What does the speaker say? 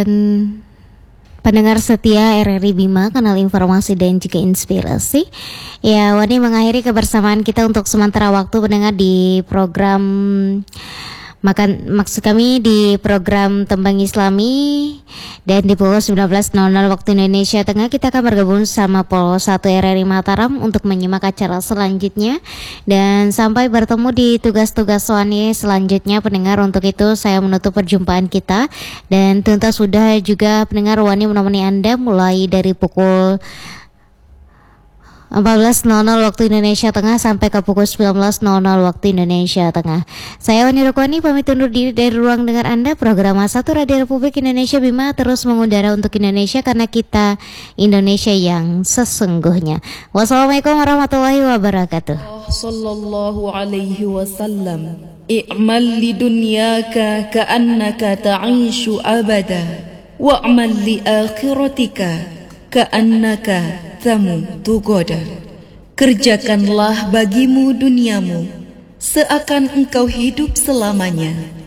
dan pendengar setia RRI Bima, kanal informasi dan juga inspirasi. Ya, Wani mengakhiri kebersamaan kita untuk sementara waktu pendengar di program maksud kami di program Tembang Islami, dan di pukul 19.00 waktu Indonesia Tengah kita akan bergabung sama Pol 1 RRI Mataram untuk menyimak acara selanjutnya, dan sampai bertemu di tugas-tugas Wani selanjutnya pendengar. Untuk itu saya menutup perjumpaan kita, dan tentu sudah juga pendengar Wani menemani Anda mulai dari pukul 14.00 waktu Indonesia Tengah sampai ke pukul 19.00 waktu Indonesia Tengah. Saya Wani Rukwani pamit undur diri dari ruang dengar Anda. Program A1 Radio Republik Indonesia Bima terus mengudara untuk Indonesia, karena kita Indonesia yang sesungguhnya. Wassalamualaikum warahmatullahi wabarakatuh. Sallallahu alaihi wasallam. I'mal li dunyaka ka'annaka ta'ishu abada wa'mal li akhiratika ka'annaka tamutu goda. Kerjakanlah bagimu duniamu seakan engkau hidup selamanya,